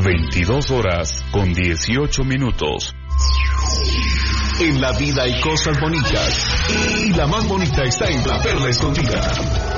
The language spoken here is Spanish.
22:18. En la vida hay cosas bonitas y la más bonita está en La Perla Escondida.